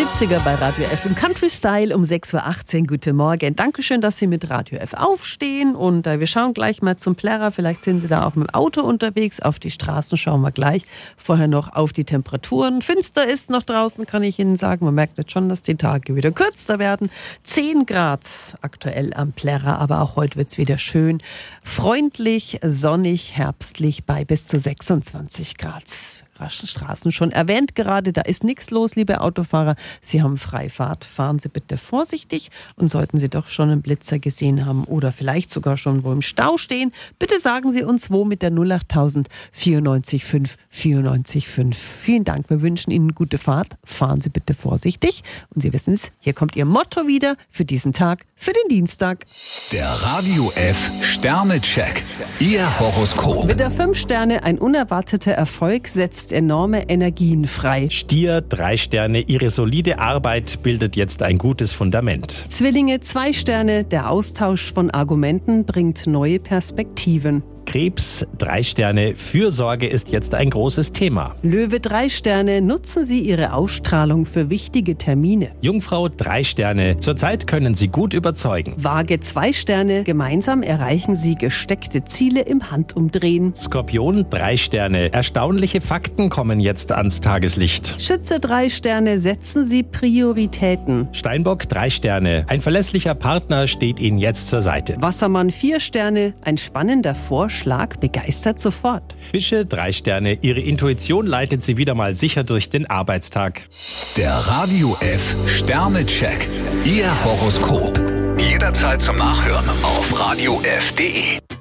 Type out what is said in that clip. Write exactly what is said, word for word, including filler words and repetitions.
siebziger bei Radio F im Country Style um sechs Uhr achtzehn. Guten Morgen. Dankeschön, dass Sie mit Radio F aufstehen. Und äh, wir schauen gleich mal zum Plärrer. Vielleicht sind Sie da auch mit dem Auto unterwegs. Auf die Straßen schauen wir gleich. Vorher noch auf die Temperaturen. Finster ist noch draußen, kann ich Ihnen sagen. Man merkt jetzt schon, dass die Tage wieder kürzer werden. zehn Grad aktuell am Plärrer. Aber auch heute wird es wieder schön. Freundlich, sonnig, herbstlich bei bis zu sechsundzwanzig Grad. Straßen schon erwähnt gerade, da ist nichts los, liebe Autofahrer. Sie haben Freifahrt. Fahren Sie bitte vorsichtig und sollten Sie doch schon einen Blitzer gesehen haben oder vielleicht sogar schon wo im Stau stehen, bitte sagen Sie uns wo mit der null acht tausend vierundneunzig fünf vierundneunzig fünf. Vielen Dank, wir wünschen Ihnen gute Fahrt. Fahren Sie bitte vorsichtig und Sie wissen es, hier kommt Ihr Motto wieder für diesen Tag, für den Dienstag. Der Radio F Sternecheck. Ihr Horoskop. Mit der fünf Sterne ein unerwarteter Erfolg setzt enorme Energien frei. Stier, drei Sterne, Ihre solide Arbeit bildet jetzt ein gutes Fundament. Zwillinge, zwei Sterne, der Austausch von Argumenten bringt neue Perspektiven. Krebs, drei Sterne, Fürsorge ist jetzt ein großes Thema. Löwe, drei Sterne, nutzen Sie Ihre Ausstrahlung für wichtige Termine. Jungfrau, drei Sterne, zurzeit können Sie gut überzeugen. Waage, zwei Sterne, gemeinsam erreichen Sie gesteckte Ziele im Handumdrehen. Skorpion, drei Sterne, erstaunliche Fakten kommen jetzt ans Tageslicht. Schütze, drei Sterne, setzen Sie Prioritäten. Steinbock, drei Sterne, ein verlässlicher Partner steht Ihnen jetzt zur Seite. Wassermann, vier Sterne, ein spannender Vorschlag begeistert sofort. Fische, drei Sterne, Ihre Intuition leitet Sie wieder mal sicher durch den Arbeitstag. Der Radio F Sternecheck. Ihr Horoskop. Jederzeit zum Nachhören auf radio f punkt de.